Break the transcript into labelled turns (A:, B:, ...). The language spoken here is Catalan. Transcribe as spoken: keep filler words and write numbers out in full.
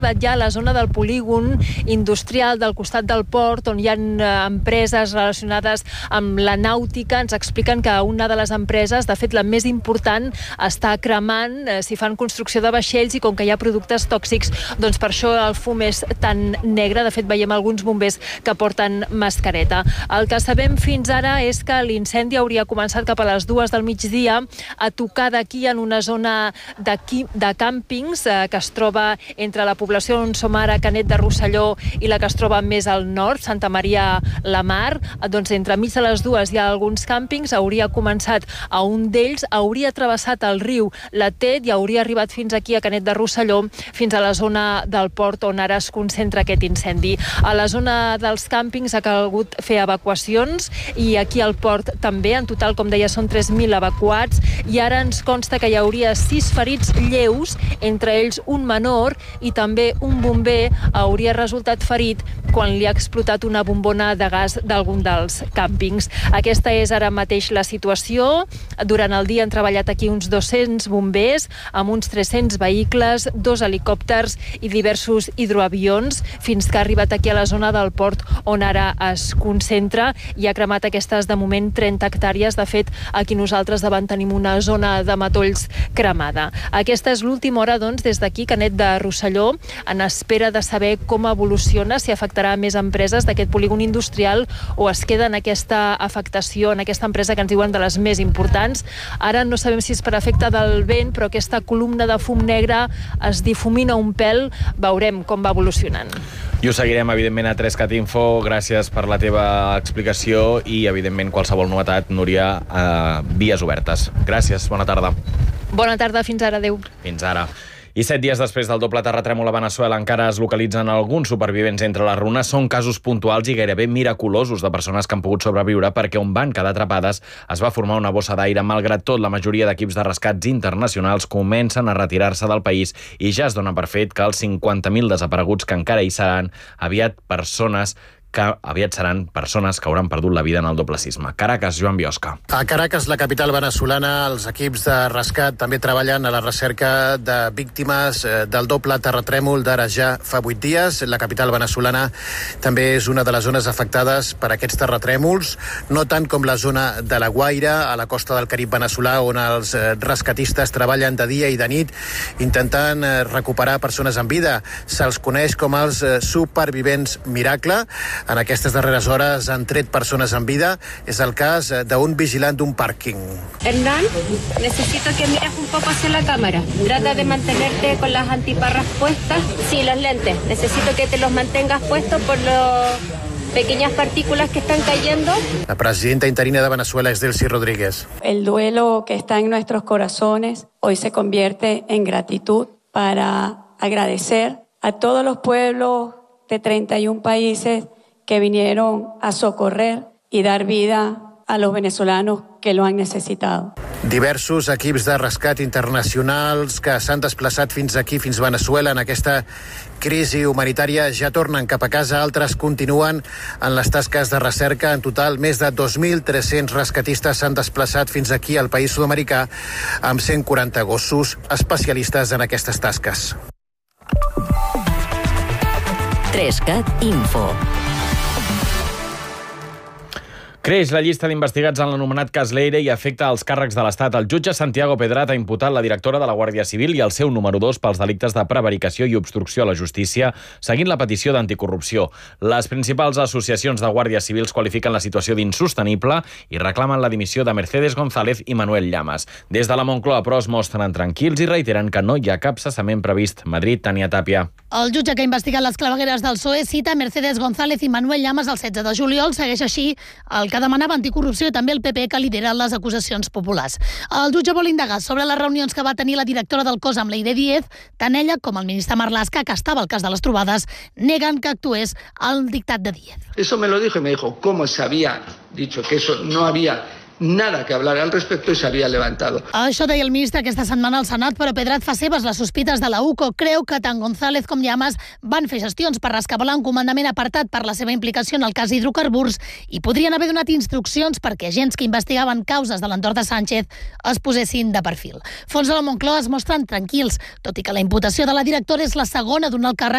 A: ja a la zona del polígon industrial del costat del port, on hi ha empreses relacionades amb la nàutica. Ens expliquen que una de les empreses, de fet la més important, està cremant, s'hi fan construcció de vaixells i com que hi ha productes tòxics, doncs per això el fum és tan negre. De fet, veiem alguns bombers que porten mascareta. El que sabem fins ara és que l'incendi hauria començat cap a les dues del migdia a tocar d'aquí en una zona de, de càmpings eh, que es troba entre la població població on som ara, Canet de Rosselló, i la que es troba més al nord, Santa Maria la Mar. Doncs entre mig de les dues hi ha alguns càmpings, hauria començat a un d'ells, hauria travessat el riu la Tet i hauria arribat fins aquí a Canet de Rosselló, fins a la zona del port on ara es concentra aquest incendi. A la zona dels càmpings ha calgut fer evacuacions i aquí al port també. En total, com deia, són tres mil evacuats i ara ens consta que hi hauria sis ferits lleus, entre ells un menor, i també un bomber hauria resultat ferit quan li ha explotat una bombona de gas d'algun dels càmpings. Aquesta és ara mateix la situació. Durant el dia han treballat aquí uns dos-cents bombers, amb uns tres-cents vehicles, dos helicòpters i diversos hidroavions, fins que ha arribat aquí a la zona del port on ara es concentra i ha cremat aquestes, de moment, trenta hectàrees. De fet, aquí nosaltres davant tenim una zona de matolls cremada. Aquesta és l'última hora, doncs, des d'aquí, Canet de Rosselló, en espera de saber com evoluciona, si afectarà més empreses d'aquest polígon industrial o es queda en aquesta afectació, en aquesta empresa que ens diuen de les més importants. Ara no sabem si és per efecte del vent, però aquesta columna de fum negre es difumina un pèl. Veurem com va evolucionant.
B: I ho seguirem, evidentment, a tres cat info. Gràcies per la teva explicació i, evidentment, qualsevol novetat, Núria, eh, vies obertes. Gràcies, bona tarda.
A: Bona tarda, fins ara, adeu.
B: Fins ara. I set dies després del doble terratrèmol a Veneçuela encara es localitzen alguns supervivents entre les runes. Són casos puntuals i gairebé miraculosos de persones que han pogut sobreviure perquè on van quedar atrapades es va formar una bossa d'aire. Malgrat tot, la majoria d'equips de rescats internacionals comencen a retirar-se del país i ja es dona per fet que els cinquanta mil desapareguts que encara hi seran aviat persones que aviat seran persones que hauran perdut la vida en el doble sisme. Caracas, Joan Biosca.
C: A Caracas, la capital venezolana, els equips de rescat també treballen a la recerca de víctimes del doble terratrèmol d'ara ja fa vuit dies. La capital venezolana també és una de les zones afectades per aquests terratrèmols, no tant com la zona de la Guaira, a la costa del Carib veneçolà, on els rescatistes treballen de dia i de nit intentant recuperar persones en vida. Se'ls coneix com els supervivents miracle. En aquestes darreres hores han tret persones en vida. És el cas d'un vigilant d'un pàrquing.
D: Hernán, necesito que mires un poco hacia la cámara. Trata de mantenerte con las antiparras puestas. Sí, los lentes. Necesito que te los mantengas puestos por los pequeñas partículas que están cayendo.
C: La presidenta interina de Venezuela es Delcy Rodríguez.
E: El duelo que está en nuestros corazones hoy se convierte en gratitud para agradecer a todos los pueblos de treinta y un países que vinieron a socorrer y dar vida a los venezolanos que lo han necesitado.
C: Diversos equips de rescat internacionals que s'han desplaçat fins aquí, fins Veneçuela, en aquesta crisi humanitària, ja tornen cap a casa. Altres continuen en les tasques de recerca. En total, més de dos mil tres-cents rescatistes s'han desplaçat fins aquí al país sud-americà amb cent quaranta gossos especialistes en aquestes tasques.
F: tres cat info.
B: Creix la llista d'investigats en l'anomenat cas Leire i afecta els càrrecs de l'Estat. El jutge Santiago Pedrat ha imputat la directora de la Guàrdia Civil i el seu número dos pels delictes de prevaricació i obstrucció a la justícia, seguint la petició d'anticorrupció. Les principals associacions de guàrdies civils qualifiquen la situació d'insostenible i reclamen la dimissió de Mercedes González i Manuel Llamas. Des de la Moncloa, però, es mostren tranquils i reiteren que no hi ha cap cessament previst. Madrid, Tània Tàpia.
G: El jutge que ha investigat les clavegueres del P S O E cita Mercedes González i Manuel Llamas el setze de juliol. Segueix així el que demanava anticorrupció i també el P P, que lidera les acusacions populars. El jutge vol indagar sobre les reunions que va tenir la directora del cos amb Leire Díez. Tant ella com el ministre Marlaska, que estava al cas de les trobades, neguen que actués al dictat de Díez.
H: Eso me lo dijo y me dijo cómo se había dicho que eso no había nada que hablar al respecto y se había levantado.
G: Això deia el ministre aquesta setmana al Senat, però Pedret fa seves les sospites de la U C O. Creu que tant González com Llamas van fer gestions per rescabalar un comandament apartat per la seva implicació en el cas hidrocarburs i podrien haver donat instruccions perquè agents que investigaven causes de l'entorn de Sánchez es posessin de perfil. Fons de la Moncloa es mostren tranquils, tot i que la imputació de la directora és la segona d'un alt càrrec